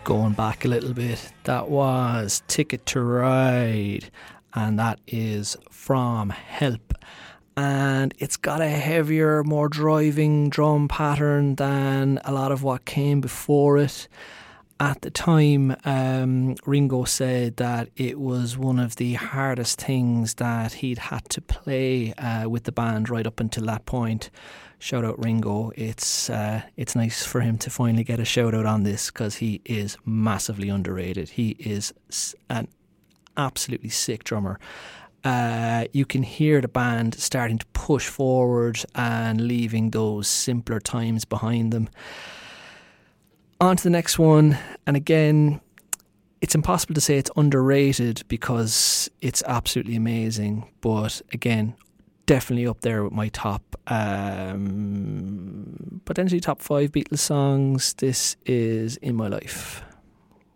Going back a little bit, that was Ticket to Ride, and that is from Help. And it's got a heavier, more driving drum pattern than a lot of what came before it. At the time, Ringo said that it was one of the hardest things that he'd had to play with the band right up until that point. Shout out Ringo. It's nice for him to finally get a shout out on this because he is massively underrated. He is an absolutely sick drummer. You can hear the band starting to push forward and leaving those simpler times behind them. On to the next one, and again, it's impossible to say it's underrated because it's absolutely amazing, but again, definitely up there with my top, potentially top 5 Beatles songs. This is In My Life.